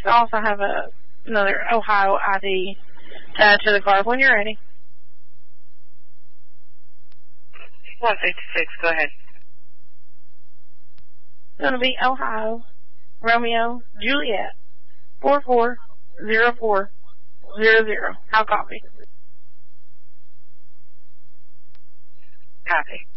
I also have another Ohio ID to the card when you're ready. 156, go ahead. It's going to be Ohio, Romeo, Juliet, 440400. How copy? Copy.